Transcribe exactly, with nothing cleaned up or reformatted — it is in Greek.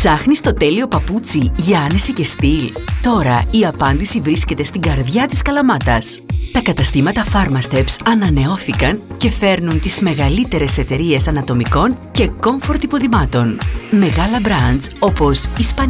Ψάχνεις το τέλειο παπούτσι για άνεση και στυλ? Τώρα η απάντηση βρίσκεται στην καρδιά της Καλαμάτας. Τα καταστήματα Pharmasteps ανανεώθηκαν και φέρνουν τις μεγαλύτερες εταιρείες ανατομικών και comfort υποδημάτων. Μεγάλα brands όπως η